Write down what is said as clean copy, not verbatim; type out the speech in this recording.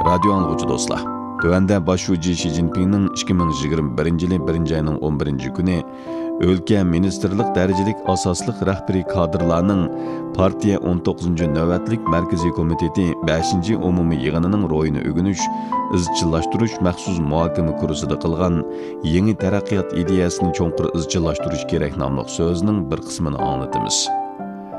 Radio anlıqçı dostlar. Tövende başucu Xi Jinping'nin 2021 yılı 1. ayının 11. günü ülke ministerlik dereceli asaslık rəhberi kadrlarının partiya 19. növbətlik Merkezi Komiteti 5. umumi yığınının royunu ögünüş, izchillashtirish maxsus muhokama kursida qilgan yangi taraqqiyot ideyasini cho'nqur izchillashtirish kerak nomli so'zining bir qismini anglatamiz.